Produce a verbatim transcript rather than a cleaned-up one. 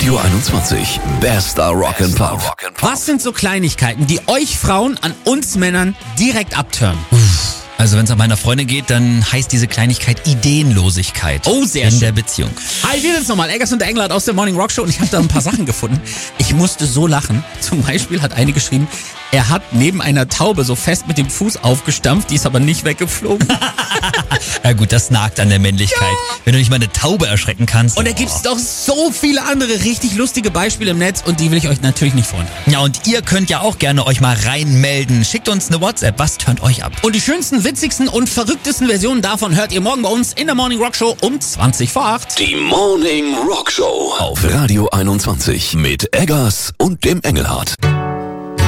Radio einundzwanzig, bester Rock'n'Pop. Was sind so Kleinigkeiten, die euch Frauen an uns Männern direkt abtören? Also wenn es an meiner Freundin geht, dann heißt diese Kleinigkeit Ideenlosigkeit. Oh, sehr in schön. der Beziehung. Hi, wir sind's nochmal, Eggers und der Englert aus der Morning Rock Show und ich habe da ein paar Sachen gefunden. Ich musste so lachen. Zum Beispiel hat eine geschrieben, er hat neben einer Taube so fest mit dem Fuß aufgestampft, die ist aber nicht weggeflogen. Ja gut, das nagt an der Männlichkeit. Ja. Wenn du nicht mal eine Taube erschrecken kannst. Und da gibt's doch so viele andere richtig lustige Beispiele im Netz und die will ich euch natürlich nicht vorenthalten. Ja, und ihr könnt ja auch gerne euch mal reinmelden. Schickt uns eine WhatsApp, was turnt euch ab? Und die schönsten, witzigsten und verrücktesten Versionen davon hört ihr morgen bei uns in der Morning Rock Show um zwanzig vor acht. Die Morning Rock Show auf Radio einundzwanzig mit Eggers und dem Engelhard.